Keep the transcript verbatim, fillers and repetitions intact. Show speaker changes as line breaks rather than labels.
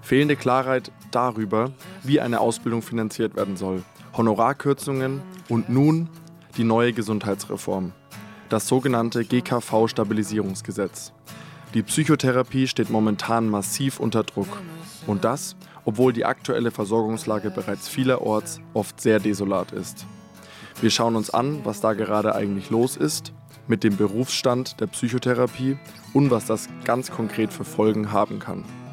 Fehlende Klarheit darüber, wie eine Ausbildung finanziert werden soll. Honorarkürzungen und nun die neue Gesundheitsreform. Das sogenannte G K V-Stabilisierungsgesetz. Die Psychotherapie steht momentan massiv unter Druck. Und das, obwohl die aktuelle Versorgungslage bereits vielerorts oft sehr desolat ist. Wir schauen uns an, was da gerade eigentlich los ist, mit dem Berufsstand der Psychotherapie und was das ganz konkret für Folgen haben kann.